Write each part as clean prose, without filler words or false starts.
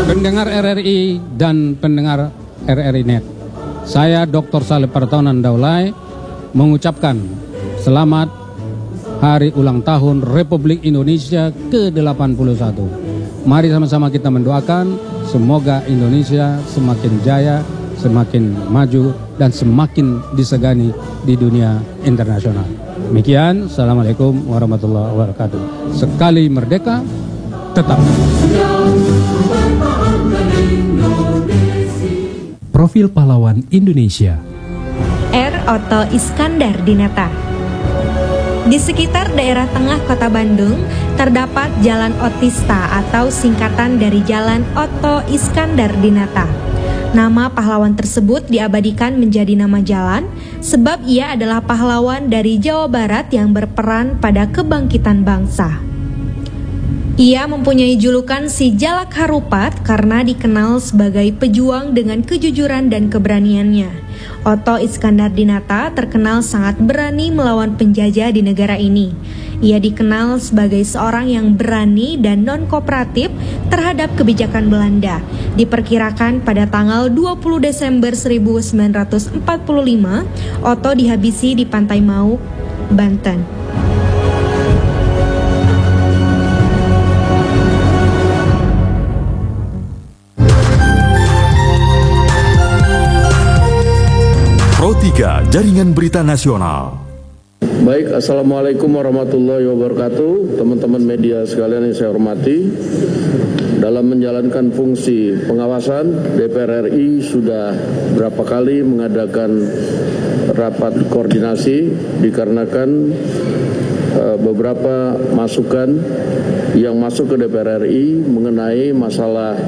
Pendengar RRI dan pendengar RRI Net, saya Dr. Saleh Partonan Daulay mengucapkan selamat Hari Ulang Tahun Republik Indonesia ke-81. Mari sama-sama kita mendoakan semoga Indonesia semakin jaya, semakin maju, dan semakin disegani di dunia internasional. Demikian, Assalamualaikum warahmatullahi wabarakatuh. Sekali merdeka, tetap. Profil Pahlawan Indonesia. R. Otto Iskandar Dinata. Di sekitar daerah tengah kota Bandung, terdapat Jalan Otista atau singkatan dari Jalan Otto Iskandar Dinata. Nama pahlawan tersebut diabadikan menjadi nama jalan sebab ia adalah pahlawan dari Jawa Barat yang berperan pada kebangkitan bangsa. Ia mempunyai julukan si Jalak Harupat karena dikenal sebagai pejuang dengan kejujuran dan keberaniannya. Otto Iskandar Dinata terkenal sangat berani melawan penjajah di negara ini. Ia dikenal sebagai seorang yang berani dan non-kooperatif terhadap kebijakan Belanda. Diperkirakan pada tanggal 20 Desember 1945, Otto dihabisi di Pantai Mauk, Banten. Pro 3 Jaringan Berita Nasional. Baik, Assalamualaikum warahmatullahi wabarakatuh. Teman-teman media sekalian yang saya hormati, dalam menjalankan fungsi pengawasan, DPR RI sudah berapa kali mengadakan rapat koordinasi dikarenakan beberapa masukan yang masuk ke DPR RI mengenai masalah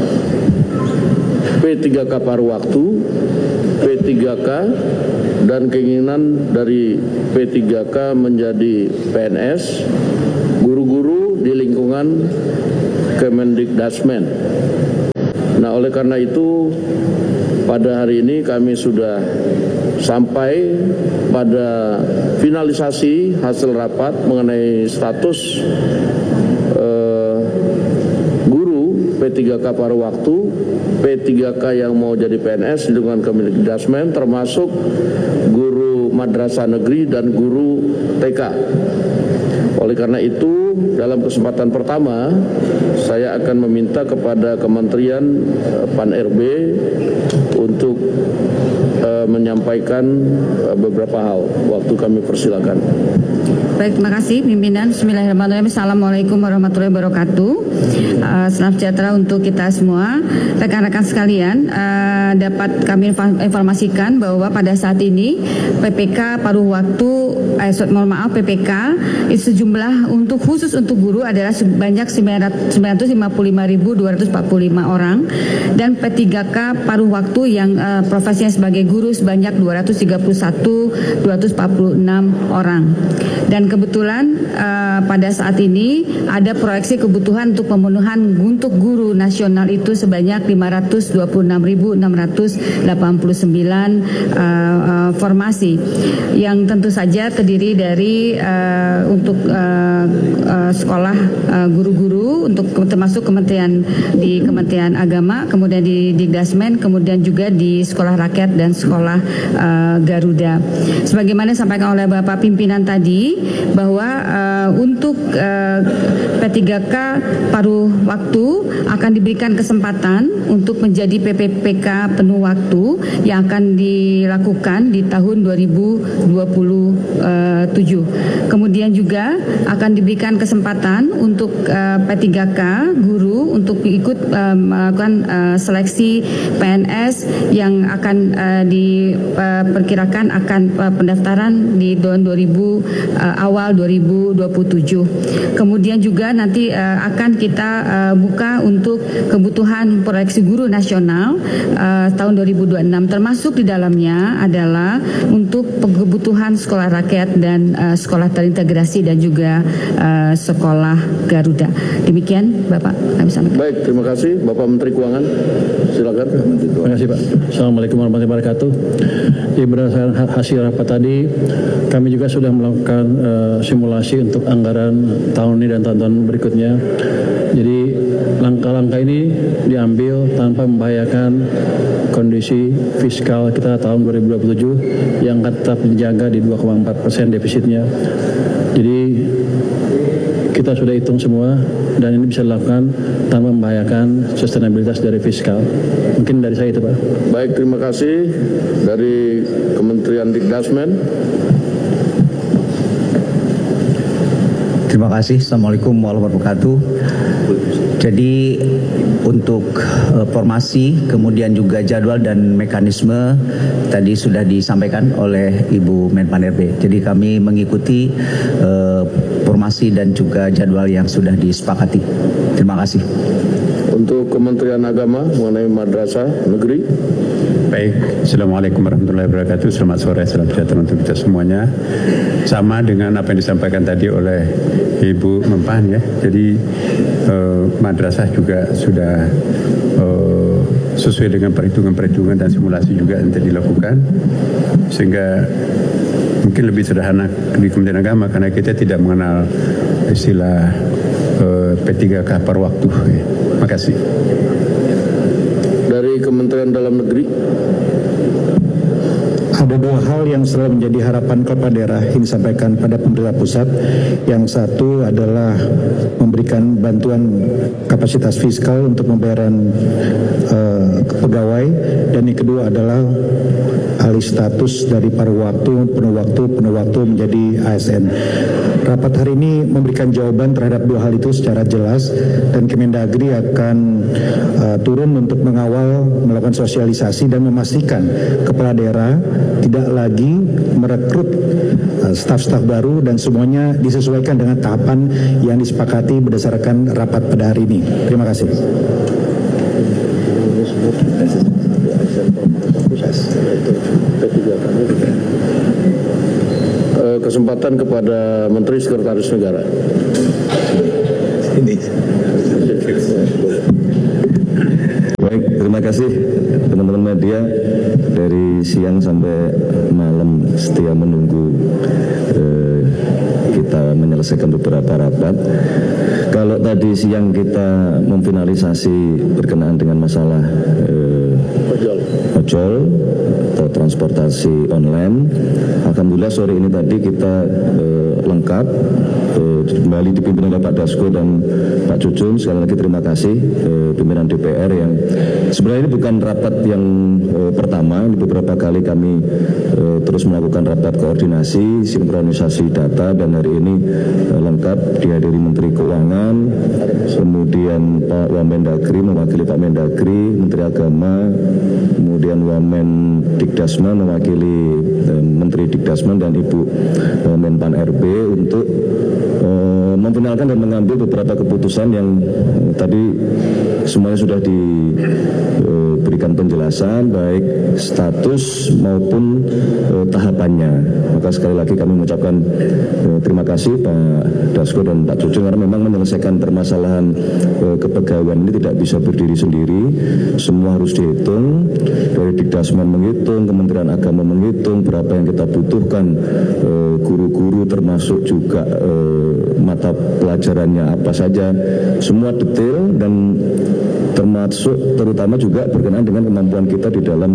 P3K paruh waktu, P3K, dan keinginan dari P3K menjadi PNS, guru-guru di lingkungan Kemendikdasmen. Nah, oleh karena itu pada hari ini kami sudah sampai pada finalisasi hasil rapat mengenai status guru P3K paruh waktu, P3K yang mau jadi PNS di lingkungan Kemendikdasmen, termasuk guru madrasah negeri dan guru TK. Oleh karena itu, dalam kesempatan pertama, saya akan meminta kepada Kementerian Pan-RB untuk menyampaikan beberapa hal. Waktu kami persilakan. Baik, terima kasih pimpinan. Bismillahirrahmanirrahim. Assalamualaikum warahmatullahi wabarakatuh. Salam sejahtera untuk kita semua. Rekan-rekan sekalian, dapat kami informasikan bahwa pada saat ini PPK paruh waktu, PPK itu sejumlah khusus untuk guru adalah sebanyak 955.245 orang, dan P3K paruh waktu yang profesinya sebagai guru sebanyak 231.246 orang. Dan kebetulan pada saat ini ada proyeksi kebutuhan untuk pemenuhan untuk guru nasional itu sebanyak 526.689 formasi, yang tentu saja terdiri dari untuk sekolah guru-guru untuk termasuk Kementerian Agama, kemudian di Dikdasmen, kemudian juga di sekolah rakyat dan sekolah Garuda. Sebagaimana disampaikan oleh Bapak pimpinan tadi, bahwa untuk P3K paruh waktu akan diberikan kesempatan untuk menjadi PPPK penuh waktu yang akan dilakukan di tahun 2027. Kemudian juga akan diberikan kesempatan untuk P3K guru untuk ikut melakukan seleksi PNS yang akan diperkirakan akan pendaftaran di tahun awal 2027. Kemudian juga nanti akan kita buka untuk kebutuhan proyeksi guru nasional tahun 2026, termasuk di dalamnya adalah untuk kebutuhan sekolah rakyat dan sekolah terintegrasi dan juga sekolah Garuda. Demikian Bapak kami sampaikan. Baik, terima kasih Bapak Menteri Keuangan. Silakan. Terima kasih Pak. Assalamualaikum warahmatullahi wabarakatuh. Berdasarkan hasil rapat tadi, kami juga sudah melakukan simulasi untuk anggaran tahun ini dan tahun-tahun berikutnya. Jadi langkah-langkah ini diambil tanpa membahayakan kondisi fiskal kita tahun 2027 yang akan tetap dijaga di 2,4% defisitnya. Jadi kita sudah hitung semua dan ini bisa dilakukan tanpa membahayakan sustainabilitas dari fiskal. Mungkin dari saya itu, Pak. Baik, terima kasih dari Kementerian Dikdasmen. Terima kasih. Assalamualaikum warahmatullahi wabarakatuh. Jadi untuk formasi, kemudian juga jadwal dan mekanisme tadi sudah disampaikan oleh Ibu Menpan RB. Jadi kami mengikuti formasi dan juga jadwal yang sudah disepakati. Terima kasih. Untuk Kementerian Agama mengenai madrasah negeri. Baik, Assalamualaikum warahmatullahi wabarakatuh. Selamat sore, salam sejahtera untuk kita semuanya. Sama dengan apa yang disampaikan tadi oleh Ibu Menpan ya. Jadi madrasah juga sudah sesuai dengan perhitungan-perhitungan dan simulasi juga yang dilakukan, sehingga mungkin lebih sederhana di Kementerian Agama karena kita tidak mengenal istilah P3K per waktu. Terima kasih. Dari Kementerian Dalam Negeri. Ada dua hal yang selalu menjadi harapan kepala daerah yang disampaikan pada pemerintah pusat. Yang satu adalah memberikan bantuan kapasitas fiskal untuk pembayaran pegawai, dan yang kedua adalah alih status dari paruh waktu menjadi ASN. Rapat hari ini memberikan jawaban terhadap dua hal itu secara jelas, dan Kemendagri akan turun untuk mengawal, melakukan sosialisasi dan memastikan kepala daerah tidak lagi merekrut staf-staf baru dan semuanya disesuaikan dengan tahapan yang disepakati berdasarkan rapat pada hari ini. Terima kasih. Kesempatan kepada Menteri Sekretaris Negara. Baik, terima kasih teman-teman media. Dari siang sampai malam setia menunggu kita menyelesaikan beberapa rapat. Kalau tadi siang kita memfinalisasi berkenaan dengan masalah ojol atau transportasi online, alhamdulillah sore ini tadi kita lengkap, kembali dipimpin oleh Pak Dasko dan Pak Cucun. Sekali lagi terima kasih pimpinan DPR yang sebenarnya ini bukan rapat yang pertama. Ini beberapa kali kami terus melakukan rapat koordinasi, sinkronisasi data, dan hari ini lengkap dihadiri Menteri Keuangan, kemudian Pak Wamendagri mewakili Pak Mendagri, Menteri Agama, kemudian Wamen Dikdasmen mewakili Menteri Dikdasmen dan Ibu Menpan RB untuk memfinalkan dan mengambil beberapa keputusan yang tadi semuanya sudah diberikan penjelasan baik status maupun tahapannya. Maka sekali lagi kami mengucapkan terima kasih Pak Dasko dan Pak Cucun karena memang menyelesaikan permasalahan kepegawaian ini tidak bisa berdiri sendiri. Semua harus dihitung, dari Dikdasmen menghitung, Kementerian Agama menghitung berapa yang kita butuhkan, guru-guru termasuk juga mata pelajarannya apa saja, semua detail dan termasuk terutama juga berkenaan dengan kemampuan kita di dalam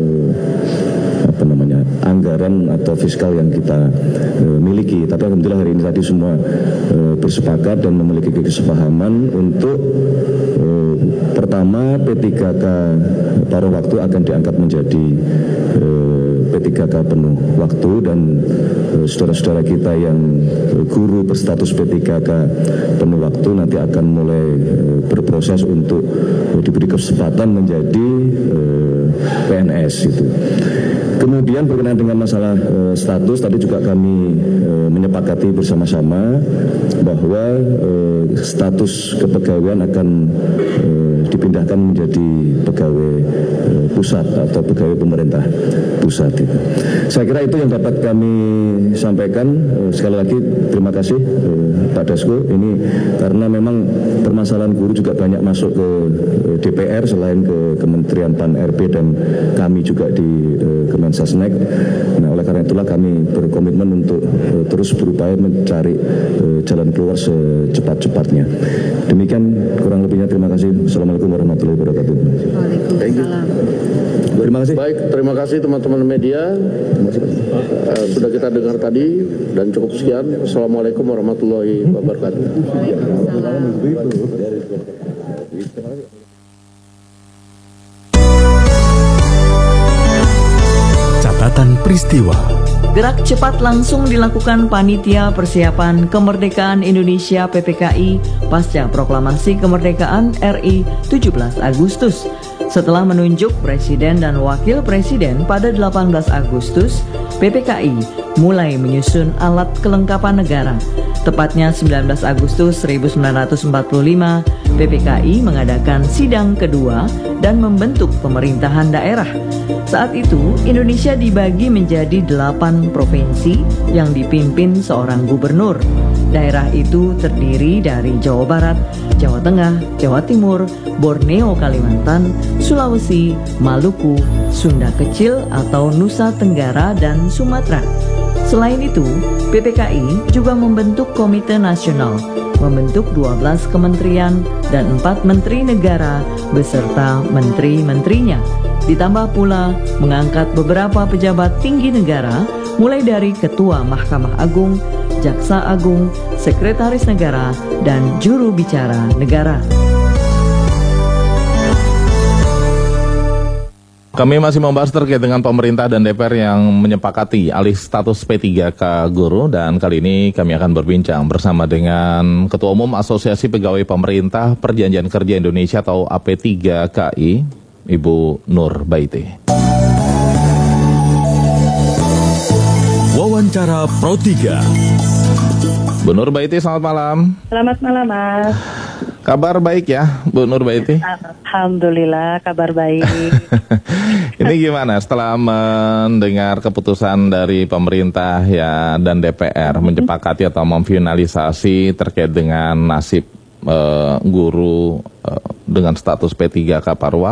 anggaran atau fiskal yang kita miliki. Tapi alhamdulillah hari ini tadi semua bersepakat dan memiliki kesepahaman untuk pertama P3K paruh waktu akan diangkat menjadi P3K penuh waktu, dan saudara-saudara kita yang guru berstatus P3K penuh waktu nanti akan mulai berproses untuk diberi kesempatan menjadi PNS itu. Kemudian berkenaan dengan masalah status, tadi juga kami menyepakati bersama-sama bahwa status kepegawaian akan dipindahkan menjadi pegawai pusat atau pegawai pemerintah pusat. Saya kira itu yang dapat kami sampaikan. Sekali lagi terima kasih Pak Dasko, ini karena memang permasalahan guru juga banyak masuk ke DPR selain ke Kementerian Pan-RB dan kami juga di Kemensesnek. Nah, oleh karena itulah kami berkomitmen untuk terus berupaya mencari jalan keluar secepat-cepatnya. Demikian kurang lebihnya, terima kasih. Assalamualaikum warahmatullahi wabarakatuh. Waalaikumsalam. Terima kasih. Baik, terima kasih teman-teman media. Sudah kita dengar tadi dan cukup sekian. Assalamualaikum warahmatullahi wabarakatuh. Catatan peristiwa. Gerak cepat langsung dilakukan Panitia Persiapan Kemerdekaan Indonesia PPKI pasca Proklamasi Kemerdekaan RI 17 Agustus. Setelah menunjuk Presiden dan Wakil Presiden pada 18 Agustus, PPKI mulai menyusun alat kelengkapan negara. Tepatnya 19 Agustus 1945, PPKI mengadakan sidang kedua dan membentuk pemerintahan daerah. Saat itu, Indonesia dibagi menjadi 8 provinsi yang dipimpin seorang gubernur. Daerah itu terdiri dari Jawa Barat, Jawa Tengah, Jawa Timur, Borneo Kalimantan, Sulawesi, Maluku, Sunda Kecil atau Nusa Tenggara, dan Sumatera. Selain itu, PPKI juga membentuk Komite Nasional, membentuk 12 kementerian dan 4 menteri negara beserta menteri-menterinya. Ditambah pula mengangkat beberapa pejabat tinggi negara, mulai dari Ketua Mahkamah Agung, Jaksa Agung, Sekretaris Negara, dan Juru Bicara Negara. Kami masih membahas terkait dengan pemerintah dan DPR yang menyepakati alih status P3K guru, dan kali ini kami akan berbincang bersama dengan Ketua Umum Asosiasi Pegawai Pemerintah Perjanjian Kerja Indonesia atau AP3KI, Ibu Nur Baiti. Wawancara Pro 3. Bu Nur Baiti, selamat malam. Selamat malam, Mas. Kabar baik ya, Bu Nur Baiti? Alhamdulillah, kabar baik. Ini gimana setelah mendengar keputusan dari pemerintah ya dan DPR menyepakati atau memfinalisasi terkait dengan nasib guru dengan status P3K Parwa?